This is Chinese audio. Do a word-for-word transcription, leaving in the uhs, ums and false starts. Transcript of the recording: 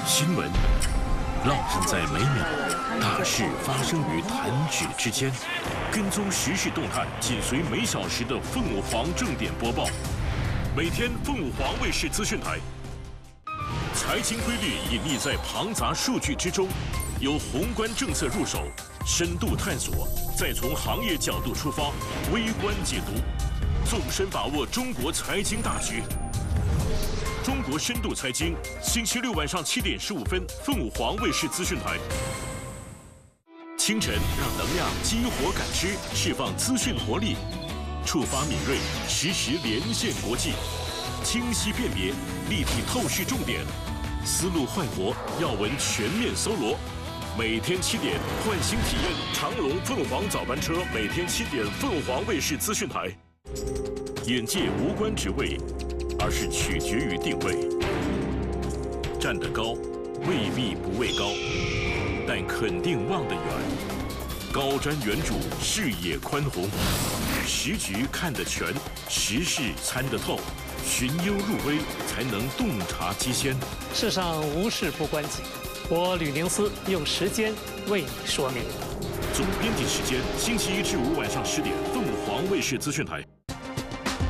新闻浪漫在每秒，大事发生于弹指之间。跟踪时事动态，紧随每小时的凤舞凰正点播报。每天凤舞凰卫视资讯台。财经规律隐匿在庞杂数据之中，由宏观政策入手，深度探索，再从行业角度出发，微观解读，纵深把握中国财经大局。中国深度财经，星期六晚上七点十五分，凤舞凰卫视资讯台。清晨让能量激活感知，释放资讯活力，触发敏锐，实时连线国际，清晰辨别，立体透视重点，思路焕活，要闻全面搜罗。每天七点，唤醒体验长隆凤凰早班车，每天七点，凤凰卫视资讯台。眼界无关职位，而是取决于定位。站得高，未必不畏高，但肯定望得远。高瞻远瞩，视野宽宏，时局看得全，时事参得透，寻幽入微，才能洞察机先。 世上无事不关己，我吕宁思用时间为你说明。 总编辑时间：星期一至五晚上十点，凤舞凰卫视资讯台。